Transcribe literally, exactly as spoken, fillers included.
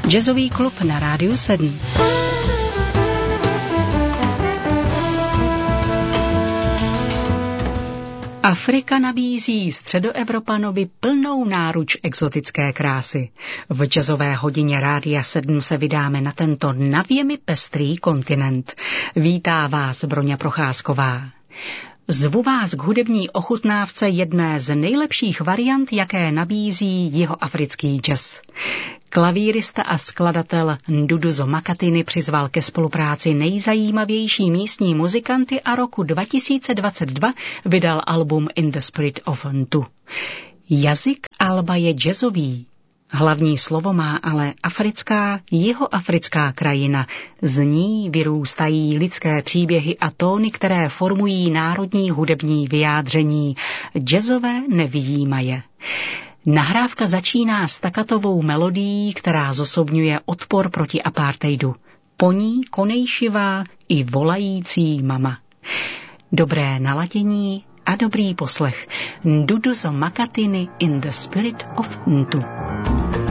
Jazzový klub na Rádiu sedm. Afrika nabízí Středoevropanovi plnou náruč exotické krásy. V jazzové hodině Rádia sedm se vydáme na tento navěmi pestrý kontinent. Vítá vás Broňa Procházková. Zvu vás k hudební ochutnávce jedné z nejlepších variant, jaké nabízí jihoafrický jazz. Klavírista a skladatel Nduduzo Makatini přizval ke spolupráci nejzajímavější místní muzikanty a roku dva tisíce dvacet dva vydal album In the Spirit of Ntu. Jazyk alba je jazzový. Hlavní slovo má ale africká, jihoafrická krajina. Z ní vyrůstají lidské příběhy a tóny, které formují národní hudební vyjádření. Jazzové nevyjímaje. Nahrávka začíná stakatovou melodií, která zosobňuje odpor proti apartheidu. Po ní konejšivá i volající mama. Dobré naladění a dobrý poslech. Nduduzo Makatini In the Spirit of Ntu.